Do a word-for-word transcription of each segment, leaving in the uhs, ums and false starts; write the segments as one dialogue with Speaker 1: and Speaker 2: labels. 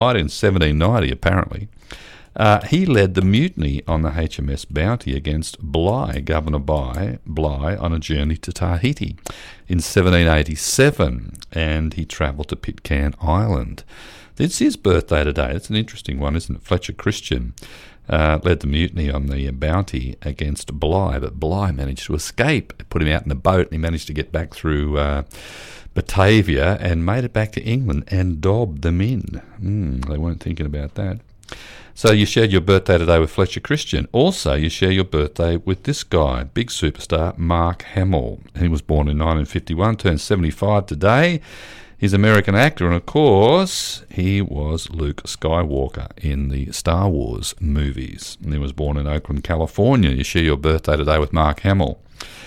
Speaker 1: died in seventeen ninety, apparently. Uh, he led the mutiny on the H M S Bounty against Bligh, Governor Bligh, Bligh, on a journey to Tahiti in seventeen eighty-seven, and he travelled to Pitcairn Island. It's his birthday today. It's an interesting one, isn't it? Fletcher Christian uh, led the mutiny on the Bounty against Bligh, but Bligh managed to escape. It put him out in a boat, and he managed to get back through uh, Batavia and made it back to England and dobbed them in. Mm, they weren't thinking about that. So you shared your birthday today with Fletcher Christian. Also, you share your birthday with this guy, big superstar, Mark Hamill. He was born in nineteen fifty-one, turned seventy-five today. He's an American actor, and of course, he was Luke Skywalker in the Star Wars movies. And he was born in Oakland, California. You share your birthday today with Mark Hamill.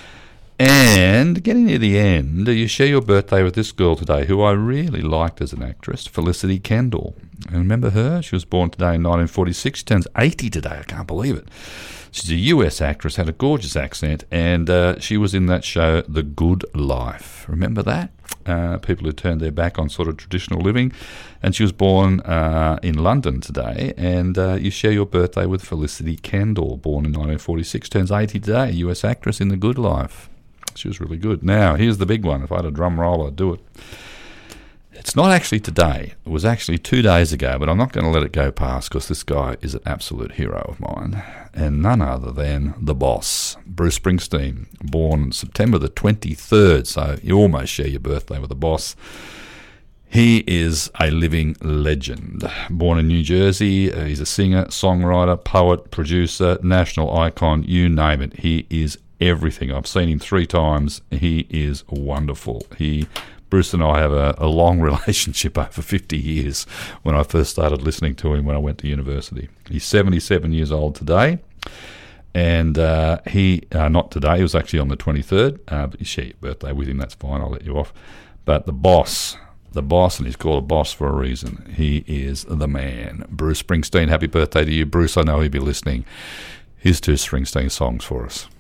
Speaker 1: And getting near the end, you share your birthday with this girl today who I really liked as an actress, Felicity Kendall. And remember her? She was born today in nineteen forty-six. She turns eighty today. I can't believe it. She's a U S actress, had a gorgeous accent, and uh, she was in that show, The Good Life. Remember that? Uh, people who turned their back on sort of traditional living. And she was born uh, in London today, and uh, you share your birthday with Felicity Kendall, born in nineteen forty-six, turns eighty today, U S actress in The Good Life. She was really good. Now, here's the big one. If I had a drum roll, I'd do it. It's not actually today. It was actually two days ago, but I'm not going to let it go past because this guy is an absolute hero of mine, and none other than the boss, Bruce Springsteen, born September the twenty-third, so you almost share your birthday with the boss. He is a living legend. Born in New Jersey, uh, he's a singer, songwriter, poet, producer, national icon, you name it. He is everything. I've seen him three times. He is wonderful. He... Bruce and I have a, a long relationship over fifty years when I first started listening to him when I went to university. He's seventy-seven years old today, and uh, he, uh, not today, he was actually on the twenty-third, uh, but you share your birthday with him, that's fine, I'll let you off. But the boss, the boss, and he's called a boss for a reason, he is the man. Bruce Springsteen, happy birthday to you. Bruce, I know he'll be listening. Here's two Springsteen songs for us.